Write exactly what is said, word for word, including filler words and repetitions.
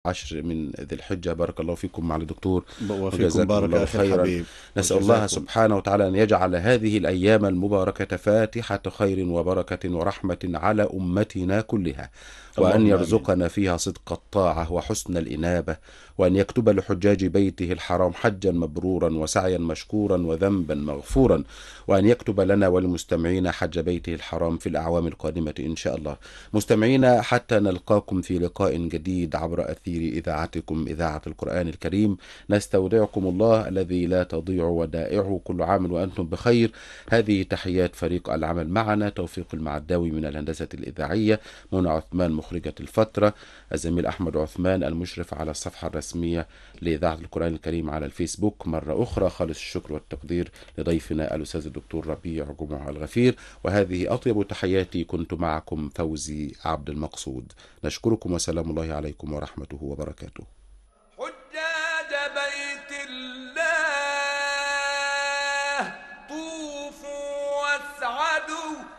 عشر من ذي الحجة. بارك الله فيكم مع الدكتور وفيكم وجزاكم بارك الله أخي خيرا. الحبيب. نسأل الله وجزاكم. سبحانه وتعالى أن يجعل هذه الأيام المباركة فاتحة خير وبركة ورحمة على أمتنا كلها، وأن اللهم آمين. يرزقنا فيها صدق الطاعة وحسن الإنابة، وأن يكتب لحجاج بيته الحرام حجا مبرورا وسعيا مشكورا وذنبا مغفورا، وأن يكتب لنا وللمستمعين حج بيته الحرام في الأعوام القادمة إن شاء الله. مستمعينا، حتى نلقاكم في لقاء جديد عبر أثير إذاعتكم إذاعة القرآن الكريم، نستودعكم الله الذي لا تضيع ودائعه. كل عام وأنتم بخير. هذه تحيات فريق العمل معنا: توفيق المعداوي من الهندسة الإذاعية، منى عثمان مخرجة الفترة، الزميل أحمد عثمان المشرف على الصفحة الرسمية لإذاعة القرآن الكريم على الفيسبوك. مرة أخرى خالص الشكر والتقدير لضيفنا الأستاذ الدكتور ربيع جمعة الغفير، وهذه أطيب تحياتي. كنت معكم فوزي عبد المقصود. نشكركم وسلام الله عليكم ورحمته وبركاته. حجاج بيت الله طوفوا واسعدوا